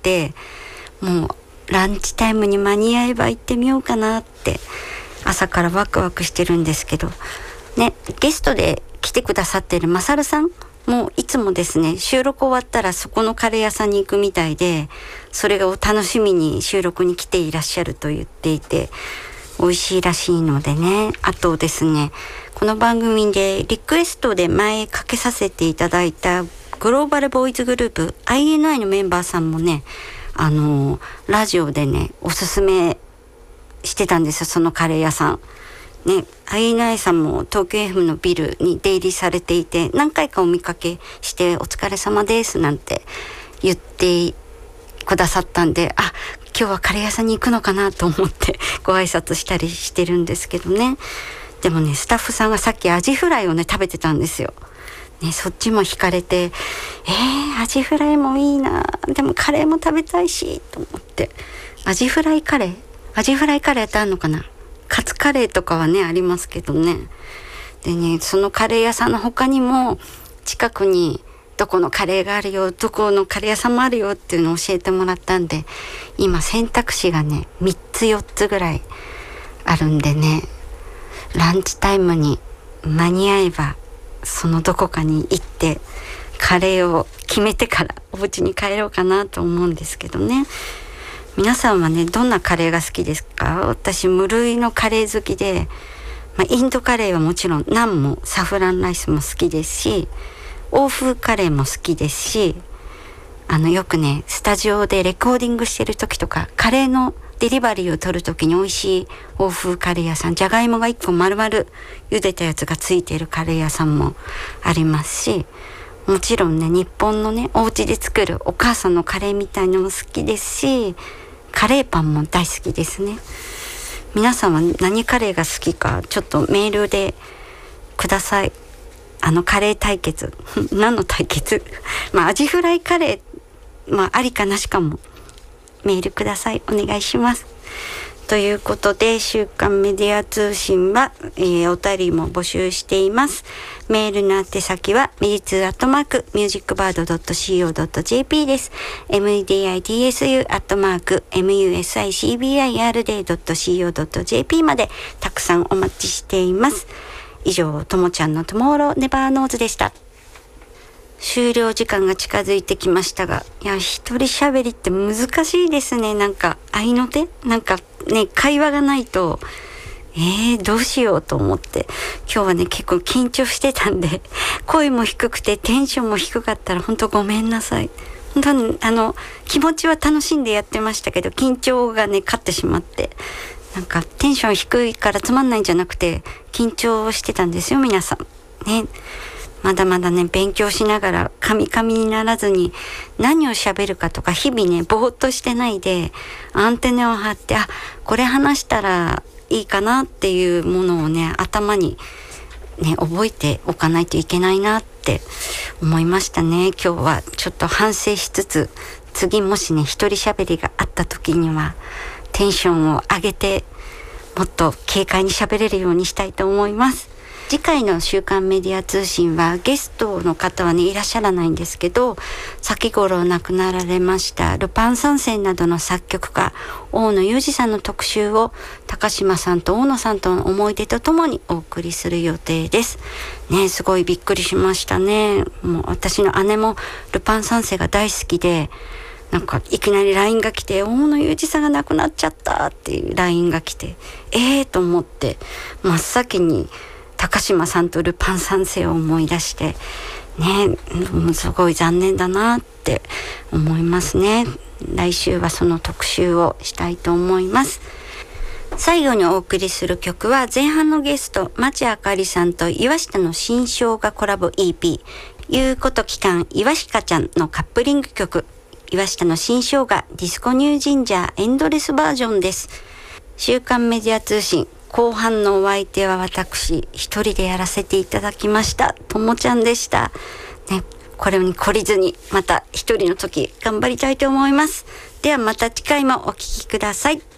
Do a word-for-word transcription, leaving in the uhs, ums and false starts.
て、もうランチタイムに間に合えば行ってみようかなって朝からワクワクしてるんですけどね。ゲストで来てくださってるマサルさんもういつもですね、収録終わったらそこのカレー屋さんに行くみたいで、それを楽しみに収録に来ていらっしゃると言っていて、美味しいらしいのでね。あとですね、この番組でリクエストで前かけさせていただいたグローバルボーイズグループ アイエヌアイ のメンバーさんもね、あのラジオでねおすすめしてたんですよ、そのカレー屋さんね。 アイエヌアイ さんも東京 エフエム のビルに出入りされていて、何回かお見かけしてお疲れ様ですなんて言ってくださったんで、あ、今日はカレー屋さんに行くのかなと思ってご挨拶したりしてるんですけどね。でもね、スタッフさんがさっきアジフライをね食べてたんですよね。そっちも惹かれて、えー、アジフライもいいな、でもカレーも食べたいしと思って、アジフライカレーアジフライカレーってあるのかな。カツカレーとかはねありますけどね。でね、そのカレー屋さんの他にも近くにどこのカレーがあるよ、どこのカレー屋さんもあるよっていうのを教えてもらったんで、今選択肢がねみっつよっつぐらいあるんでね、ランチタイムに間に合えばそのどこかに行ってカレーを決めてからお家に帰ろうかなと思うんですけどね。皆さんはねどんなカレーが好きですか？私無類のカレー好きで、まあ、インドカレーはもちろんナンもサフランライスも好きですし、欧風カレーも好きですし、あのよくねスタジオでレコーディングしてる時とかカレーのデリバリーを取る時に美味しい欧風カレー屋さん、じゃがいもがいっこ丸々茹でたやつがついているカレー屋さんもありますし、もちろんね日本のねお家で作るお母さんのカレーみたいのも好きですし、カレーパンも大好きですね。皆さんは何カレーが好きかちょっとメールでください。あのカレー対決何の対決まあアジフライカレー、まあありかなしかもメールください。お願いします。ということで週刊メディア通信は、えー、お便りも募集しています。メールの宛先はメディツーアットマークミュージックバードドットシーオードットジェーピー です。 メディツー アットマーク ミューシックバード ドットシーオードットジェーピー までたくさんお待ちしています。以上、ともちゃんのトゥモーローネバーノーズでした。終了時間が近づいてきましたが、いや一人喋りって難しいですね。なんか合いの手なんかね会話がないとえー、どうしようと思って、今日はね結構緊張してたんで声も低くてテンションも低かったら本当ごめんなさい。本当にあの気持ちは楽しんでやってましたけど、緊張がね勝ってしまって、なんかテンション低いからつまんないんじゃなくて緊張してたんですよ皆さんね。まだまだね勉強しながらカミカミにならずに何を喋るかとか日々ねぼーっとしてないでアンテナを張って、あこれ話したらいいかなっていうものをね頭にね覚えておかないといけないなって思いましたね。今日はちょっと反省しつつ、次もしね一人喋りがあった時にはテンションを上げてもっと軽快に喋れるようにしたいと思います。次回の週刊メディア通信はゲストの方はねいらっしゃらないんですけど、先頃亡くなられましたルパン三世などの作曲家大野雄二さんの特集を高島さんと大野さんとの思い出とともにお送りする予定ですね。すごいびっくりしましたね。もう私の姉もルパン三世が大好きで、なんかいきなり ライン が来て大野雄二さんが亡くなっちゃったっていう ライン が来て、えーと思って真っ先に高島さんとルパン三世を思い出してね、すごい残念だなって思いますね。来週はその特集をしたいと思います。最後にお送りする曲は前半のゲスト町あかりさんと岩下の新生姜コラボ イーピー ゆうこと期間岩下ちゃんのカップリング曲、岩下の新生姜ディスコニュージンジャーエンドレスバージョンです。週刊メディア通信後半のお相手は私一人でやらせていただきましたともちゃんでした、ね、これに懲りずにまた一人の時頑張りたいと思います。ではまた次回もお聞きください。